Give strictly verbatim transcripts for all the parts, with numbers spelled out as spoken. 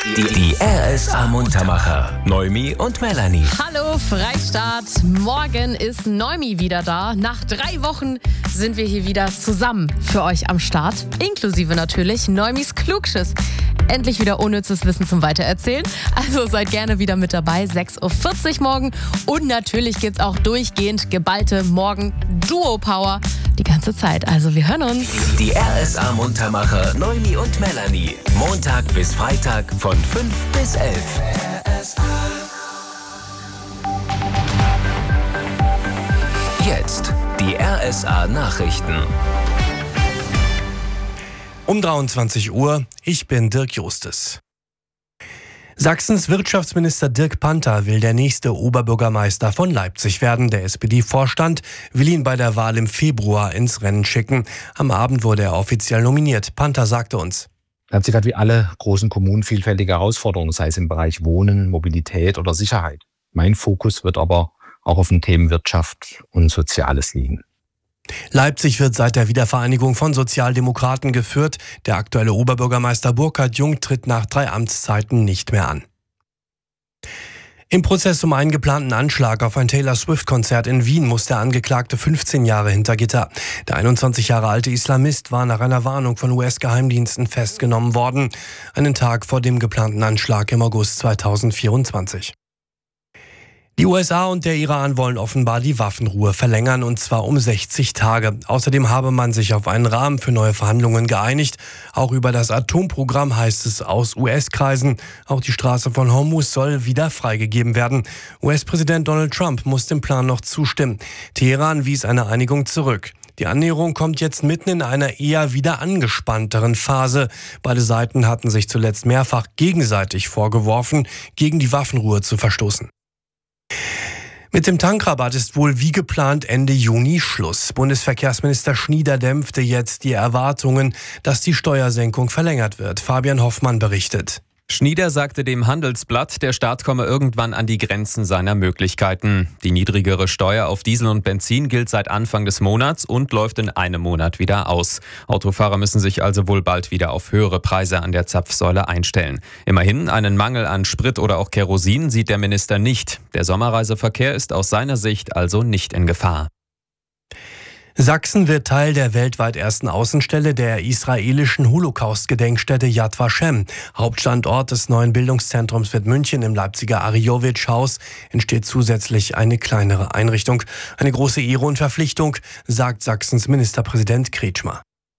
Die, die R S A Muntermacher. Noemi und Melanie. Hallo Freistaat. Morgen ist Noemi wieder da. Nach drei Wochen sind wir hier wieder zusammen für euch am Start. Inklusive natürlich Noimis Klugschiss. Endlich wieder unnützes Wissen zum Weitererzählen. Also seid gerne wieder mit dabei. sechs Uhr vierzig morgen. Und natürlich gibt's auch durchgehend geballte Morgen-Duo-Power. Die ganze Zeit. Also wir hören uns. Die R S A Muntermacher Noemi und Melanie. Montag bis Freitag von fünf bis elf. R S A. Jetzt die R S A Nachrichten. Um dreiundzwanzig Uhr, ich bin Dirk Justes. Sachsens Wirtschaftsminister Dirk Panther will der nächste Oberbürgermeister von Leipzig werden. Der S P D-Vorstand will ihn bei der Wahl im Februar ins Rennen schicken. Am Abend wurde er offiziell nominiert. Panther sagte uns: Leipzig hat wie alle großen Kommunen vielfältige Herausforderungen, sei es im Bereich Wohnen, Mobilität oder Sicherheit. Mein Fokus wird aber auch auf den Themen Wirtschaft und Soziales liegen. Leipzig wird seit der Wiedervereinigung von Sozialdemokraten geführt. Der aktuelle Oberbürgermeister Burkhard Jung tritt nach drei Amtszeiten nicht mehr an. Im Prozess um einen geplanten Anschlag auf ein Taylor-Swift-Konzert in Wien muss der Angeklagte fünfzehn Jahre hinter Gitter. Der einundzwanzig Jahre alte Islamist war nach einer Warnung von U S-Geheimdiensten festgenommen worden. Einen Tag vor dem geplanten Anschlag im August zweitausendvierundzwanzig. Die U S A und der Iran wollen offenbar die Waffenruhe verlängern, und zwar um sechzig Tage. Außerdem habe man sich auf einen Rahmen für neue Verhandlungen geeinigt. Auch über das Atomprogramm heißt es aus U S-Kreisen. Auch die Straße von Hormuz soll wieder freigegeben werden. U S-Präsident Donald Trump muss dem Plan noch zustimmen. Teheran wies eine Einigung zurück. Die Annäherung kommt jetzt mitten in einer eher wieder angespannteren Phase. Beide Seiten hatten sich zuletzt mehrfach gegenseitig vorgeworfen, gegen die Waffenruhe zu verstoßen. Mit dem Tankrabatt ist wohl wie geplant Ende Juni Schluss. Bundesverkehrsminister Schnieder dämpfte jetzt die Erwartungen, dass die Steuersenkung verlängert wird. Fabian Hoffmann berichtet. Schnieder sagte dem Handelsblatt, der Staat komme irgendwann an die Grenzen seiner Möglichkeiten. Die niedrigere Steuer auf Diesel und Benzin gilt seit Anfang des Monats und läuft in einem Monat wieder aus. Autofahrer müssen sich also wohl bald wieder auf höhere Preise an der Zapfsäule einstellen. Immerhin, einen Mangel an Sprit oder auch Kerosin sieht der Minister nicht. Der Sommerreiseverkehr ist aus seiner Sicht also nicht in Gefahr. Sachsen wird Teil der weltweit ersten Außenstelle der israelischen Holocaust-Gedenkstätte Yad Vashem. Hauptstandort des neuen Bildungszentrums wird München. Im Leipziger Ariowitsch-Haus entsteht zusätzlich eine kleinere Einrichtung. Eine große Ehre und Verpflichtung, sagt Sachsens Ministerpräsident Kretschmer.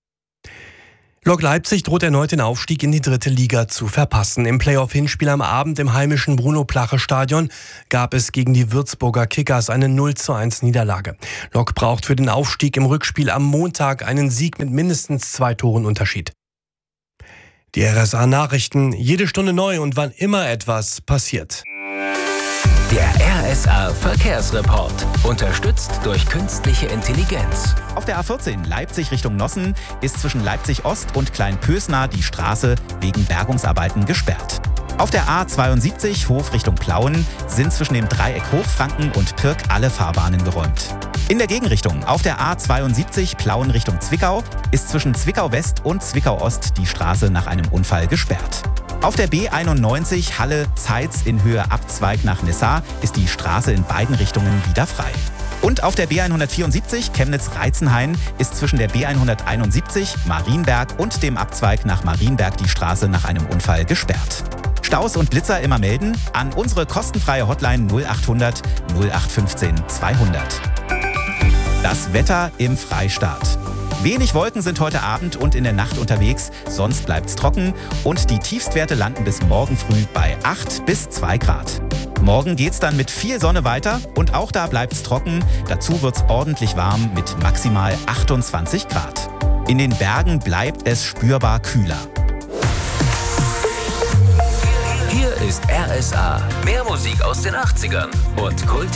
Lok Leipzig droht erneut den Aufstieg in die dritte Liga zu verpassen. Im Playoff-Hinspiel am Abend im heimischen Bruno-Plache-Stadion gab es gegen die Würzburger Kickers eine null zu eins Niederlage. Lok braucht für den Aufstieg im Rückspiel am Montag einen Sieg mit mindestens zwei Toren Unterschied. Die R S A-Nachrichten, jede Stunde neu und wann immer etwas passiert. Der R S A Verkehrsreport. Unterstützt durch künstliche Intelligenz. Auf der A vierzehn Leipzig Richtung Nossen ist zwischen Leipzig Ost und Kleinpösna die Straße wegen Bergungsarbeiten gesperrt. Auf der A zweiundsiebzig Hof Richtung Plauen sind zwischen dem Dreieck Hochfranken und Pirk alle Fahrbahnen geräumt. In der Gegenrichtung auf der A zweiundsiebzig Plauen Richtung Zwickau ist zwischen Zwickau West und Zwickau Ost die Straße nach einem Unfall gesperrt. Auf der B einundneunzig Halle-Zeitz in Höhe Abzweig nach Nissar ist die Straße in beiden Richtungen wieder frei. Und auf der B hundertvierundsiebzig Chemnitz-Reizenhain ist zwischen der B hunderteinundsiebzig Marienberg und dem Abzweig nach Marienberg die Straße nach einem Unfall gesperrt. Staus und Blitzer immer melden an unsere kostenfreie Hotline null achthundert null acht fünfzehn zweihundert. Das Wetter im Freistaat. Wenig Wolken sind heute Abend und in der Nacht unterwegs, sonst bleibt's trocken und die Tiefstwerte landen bis morgen früh bei acht bis zwei Grad. Morgen geht's dann mit viel Sonne weiter und auch da bleibt's trocken. Dazu wird's ordentlich warm mit maximal achtundzwanzig Grad. In den Bergen bleibt es spürbar kühler. Hier ist R S A. Mehr Musik aus den achtzigern und Kult